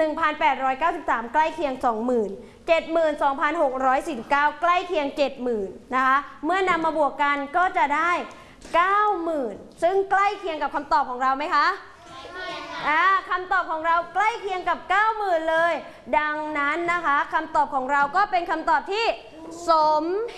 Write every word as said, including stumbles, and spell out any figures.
หนึ่งพันแปดร้อยเก้าสิบสาม ใกล้เคียง สองหมื่น เจ็ดหมื่นสองพันหกร้อยสี่สิบเก้า ใกล้เคียง เจ็ดหมื่น นะคะเมื่อนำมาบวกกันก็จะได้ เก้าหมื่น ซึ่งใกล้เคียงกับคำตอบของเราไหมคะอ่าคำตอบของเราใกล้เคียงกับ เก้าหมื่น เลยดังนั้นนะคะคำตอบของเราก็เป็นคำตอบที่สม